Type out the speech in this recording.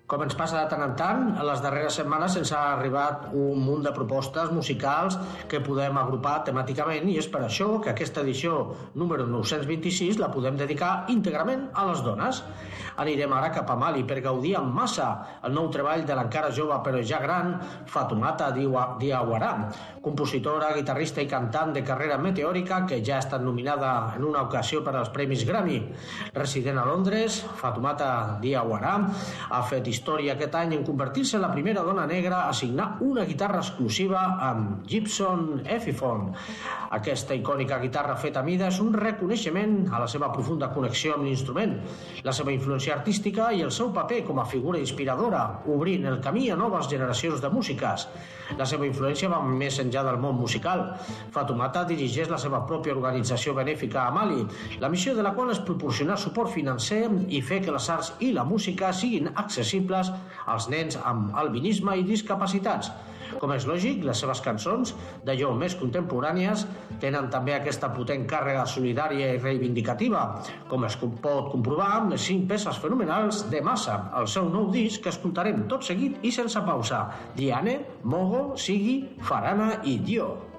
Com ens passa de tant en tant, a les darreres setmanes ens ha arribat un munt de propostes musicals que podem agrupar temàticament i és per això que aquesta edició número 926 la podem dedicar íntegrament a les dones. Anirem ara cap a Mali per gaudir amb massa el nou treball de l'encara jove però ja gran Fatoumata Diawara, compositora, guitarrista i cantant de carrera meteòrica que ja ha estat nominada en una ocasió per als Premis Grammy. Resident a Londres, Fatoumata Diawara ha fet història aquest any en convertir-se en la primera dona negra a signar una guitarra exclusiva amb Gibson Epiphone. Aquesta icònica guitarra feta a mida és un reconeixement a la seva profunda connexió amb l'instrument, la seva influència artística i el seu paper com a figura inspiradora, obrint el camí a noves generacions de músiques. La seva influència va més enllà del món musical. Fatoumata dirigeix la seva pròpia organització benèfica a Mali, la missió de la qual és proporcionar suport financer i fer que les arts i la música siguin accessibles als nens amb albinisme i discapacitats. Com és lògic, les seves cançons, d'allò més contemporànies, tenen també aquesta potent càrrega solidària i reivindicativa, com es pot comprovar amb les 5 peces fenomenals de Massa, el seu nou disc que escoltarem tot seguit i sense pausa: Diane, Mogo, Sigui, Farana i Dio.